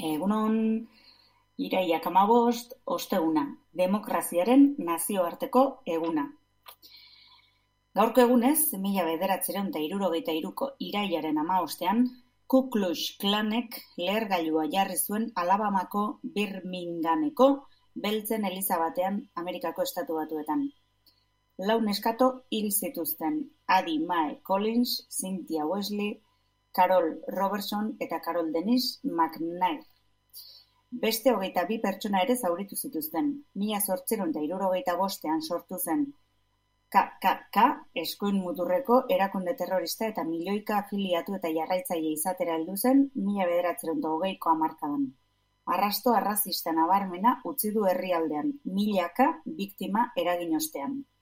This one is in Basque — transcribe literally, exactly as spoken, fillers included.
Egunon, iraiak hamabost, osteguna, demokraziaren nazioarteko eguna. Gaurko egunez, mila bederatziehun eta hirurogeita hiruko iraiaren hamabostean, Ku Klux Klanek lehergailua jarri zuen Alabamako Birminghameko beltzen eliza batean Amerikako estatu batuetan. Lau neskato hil zituzten, Addie Mae Collins, Cynthia Wesley, Carol Robertson eta Carol Denise McNair. Beste hogeita bi pertsona ere zauritu zituzten. Mila zortziehun eta hirurogeita bostean sortu zen K K K, eskuin muturreko erakunde terrorista eta milioika afiliatu eta jarraitzaile izatera heldu zen mila bederatziehun eta hogeiko hamarkadan. Arrasto arrazista nabarmena utzi du herrialdean, milaka biktima eragin ostean.